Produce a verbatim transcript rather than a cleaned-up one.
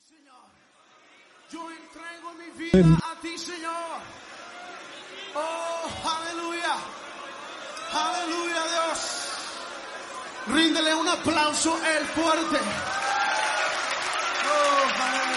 Señor. Yo entrego mi vida a ti, Señor. Oh, aleluya. Aleluya, Dios. Ríndele un aplauso el fuerte. Oh, aleluya.